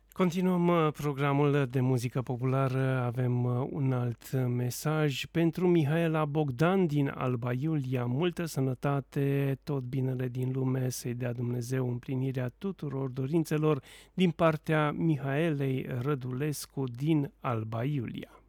Continuăm programul de muzică populară. Avem un alt mesaj pentru Mihaela Bogdan din Alba Iulia. Multă sănătate, tot binele din lume, să-i dea Dumnezeu împlinirea tuturor dorințelor din partea Mihaelei Rădulescu din Alba Iulia.